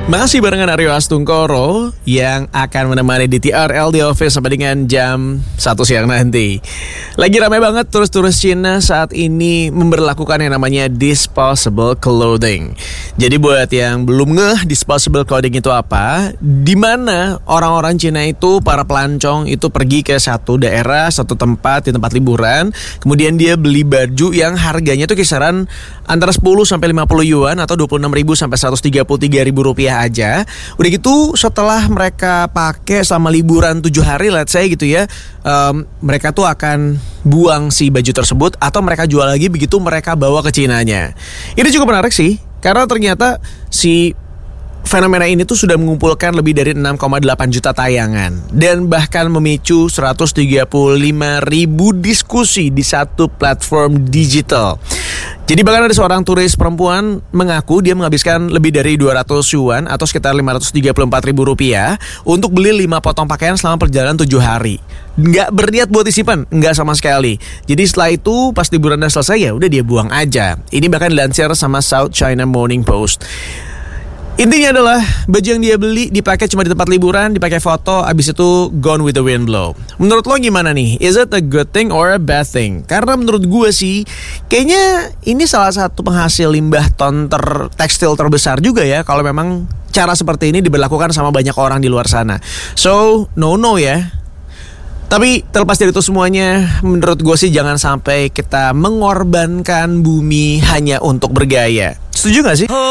Masih barengan Aryo Astungkoro yang akan menemani di TRL The Office sampai dengan jam 1 siang nanti. Lagi ramai banget turis-turis Cina saat ini memberlakukan yang namanya disposable clothing. Jadi buat yang belum ngeh disposable clothing itu apa, di mana orang-orang Cina itu, para pelancong itu pergi ke satu daerah, satu tempat, di tempat liburan, kemudian dia beli baju yang harganya tuh kisaran antara 10 sampai 50 yuan atau 26.000 sampai 133.000 rupiah aja. Udah gitu setelah mereka pakai selama liburan 7 hari let's say gitu ya, mereka tuh akan buang si baju tersebut atau mereka jual lagi begitu mereka bawa ke Cinanya. Ini cukup menarik sih karena ternyata si fenomena ini tuh sudah mengumpulkan lebih dari 6,8 juta tayangan dan bahkan memicu 135.000 diskusi di satu platform digital. Jadi bahkan ada seorang turis perempuan mengaku dia menghabiskan lebih dari 200 yuan atau sekitar 534.000 rupiah untuk beli 5 potong pakaian selama perjalanan 7 hari. Nggak berniat buat disimpan, nggak sama sekali. Jadi setelah itu pas liburannya selesai ya udah dia buang aja. Ini bahkan dilansir sama South China Morning Post. Intinya adalah baju yang dia beli dipakai cuma di tempat liburan, dipakai foto, abis itu gone with the wind blow. Menurut lo gimana nih? Is it a good thing or a bad thing? Karena menurut gue sih, kayaknya ini salah satu penghasil limbah tekstil terbesar juga ya. Kalau memang cara seperti ini diberlakukan sama banyak orang di luar sana. So, no ya. Tapi terlepas dari itu semuanya, menurut gue sih jangan sampai kita mengorbankan bumi hanya untuk bergaya. Setuju gak sih?